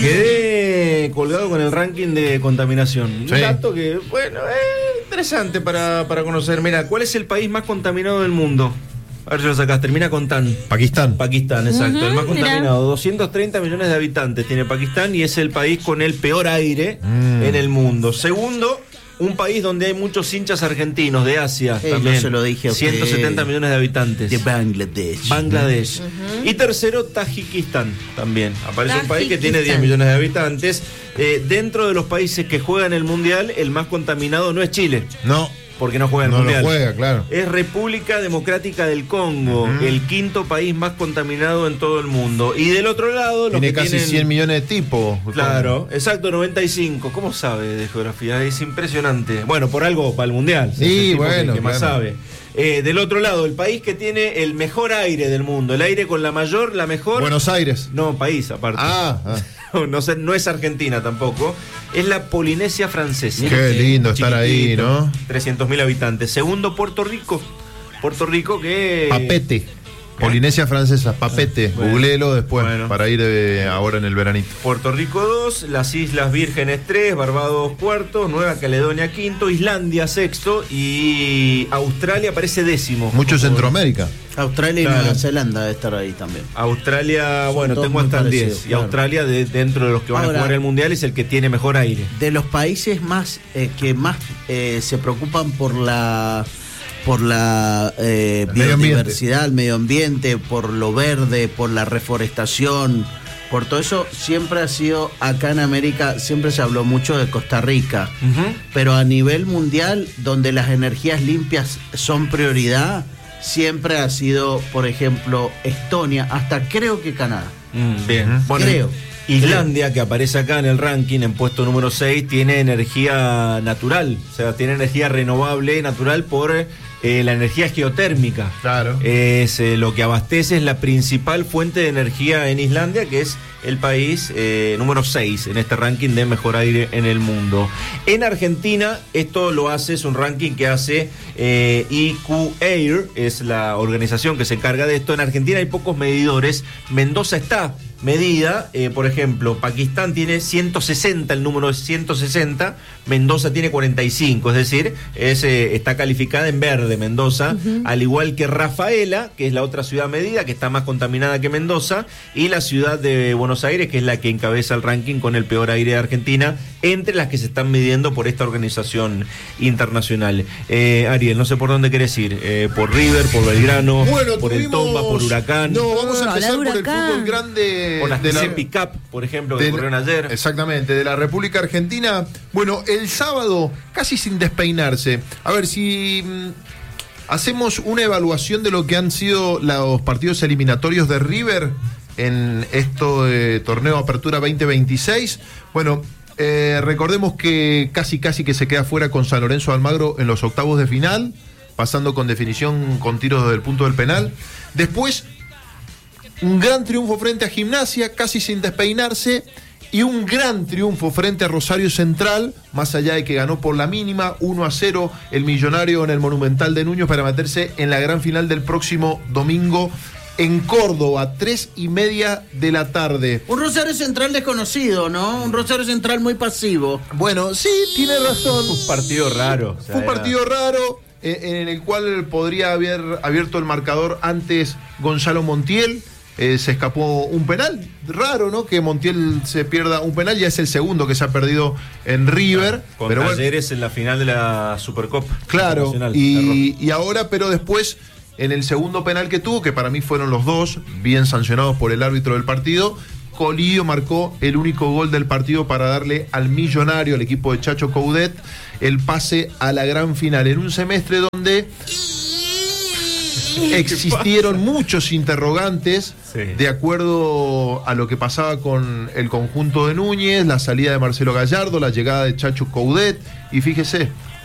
quedé colgado con el ranking de contaminación. Sí. Un dato que, bueno, es interesante para conocer. Mira, ¿cuál es el país más contaminado del mundo? A ver si lo sacás, termina con tan. Pakistán. Pakistán, exacto, el más Mira. contaminado. 230 millones de habitantes tiene Pakistán y es el país con el peor aire en el mundo. Segundo, un país donde hay muchos hinchas argentinos de Asia también. Yo se lo dije a usted. 170 millones de habitantes. De Bangladesh. Bangladesh. Y tercero, Tayikistán también. Aparece un país que tiene 10 millones de habitantes. Dentro de los países que juegan el Mundial, el más contaminado no es Chile. No. Porque no juega el No Mundial. lo juega, claro. Es República Democrática del Congo, el quinto país más contaminado en todo el mundo. Y del otro lado, los Tiene que casi tienen 100 millones de tipos. Claro, exacto, 95. ¿Cómo sabe de geografía? Es impresionante. Bueno, por algo para el Mundial. Sí, es el tipo bueno, que más claro. sabe. Del otro lado, el país que tiene el mejor aire del mundo, el aire con la mejor. Buenos Aires. No, país aparte. No es Argentina tampoco. Es la Polinesia Francesa. Qué lindo estar ahí, Chiquitito, ¿no? 300.000 habitantes. Segundo, Puerto Rico. Puerto Rico que... Papete. Polinesia Francesa, Papete. Bueno. Googleelo después Bueno. para ir ahora en el veranito. Puerto Rico 2, las Islas Vírgenes 3, Barbados 4, Nueva Caledonia 5, Islandia 6 y Australia aparece 10º. Mucho Centroamérica. Australia y Claro. Nueva Zelanda debe estar ahí también. Australia, bueno, todos tengo muy hasta el parecidos, 10. Y claro. Australia, dentro de los que van Ahora, a jugar el Mundial, es el que tiene mejor aire. De los países más que más se preocupan por la biodiversidad, el medio ambiente, por lo verde, por la reforestación, por todo eso, siempre ha sido, acá en América, siempre se habló mucho de Costa Rica, pero a nivel mundial, donde las energías limpias son prioridad, siempre ha sido, por ejemplo, Estonia, hasta creo que Canadá. Bien. Bueno, Creo. Islandia, que aparece acá en el ranking, en puesto número 6, tiene energía natural, o sea, tiene energía renovable natural por la energía geotérmica. Claro. Es lo que abastece, es la principal fuente de energía en Islandia, que es el país número 6 en este ranking de mejor aire en el mundo. En Argentina, esto lo hace, es un ranking que hace IQ Air, es la organización que se encarga de esto. En Argentina hay pocos medidores. Mendoza está medida, por ejemplo, Pakistán tiene 160, el número es 160, Mendoza tiene 45, es decir, está calificada en verde Mendoza, al igual que Rafaela, que es la otra ciudad medida, que está más contaminada que Mendoza, y la ciudad de Buenos Aires, que es la que encabeza el ranking con el peor aire de Argentina, entre las que se están midiendo por esta organización internacional. Ariel, no sé por dónde querés ir, por River, por Belgrano, Bueno, por el Tomba, por Huracán. No, vamos a empezar por el Huracán. fútbol grande. Por las de la- TC Cup, por ejemplo, que ocurrieron ayer. Exactamente, de la República Argentina. Bueno, el sábado, casi sin despeinarse. A ver, si hacemos una evaluación de lo que han sido los partidos eliminatorios de River en esto de torneo Apertura 2026. Bueno, recordemos que casi que se queda fuera con San Lorenzo de Almagro en los octavos de final, pasando con definición con tiros desde el punto del penal. Después, un gran triunfo frente a Gimnasia, casi sin despeinarse, y un gran triunfo frente a Rosario Central, más allá de que ganó por la mínima, 1-0 el Millonario en el Monumental de Nuño para meterse en la gran final del próximo domingo en Córdoba, 3:30 de la tarde. Un Rosario Central desconocido, ¿no? Un Rosario Central muy pasivo. Bueno, sí, tiene razón. Un partido raro. Fue un partido raro en el cual podría haber abierto el marcador antes Gonzalo Montiel. Se escapó un penal. Raro, ¿no? Que Montiel se pierda un penal. Ya es el segundo que se ha perdido en River. Con pero bueno, Talleres en la final de la Supercopa. claro. Internacional. Y ahora, pero después, en el segundo penal que tuvo, que para mí fueron los dos, bien sancionados por el árbitro del partido, Colillo marcó el único gol del partido para darle al Millonario, al equipo de Chacho Coudet, el pase a la gran final. En un semestre donde existieron muchos interrogantes, Sí. de acuerdo a lo que pasaba con el conjunto de Núñez, la salida de Marcelo Gallardo, la llegada de Chacho Coudet, y fíjese,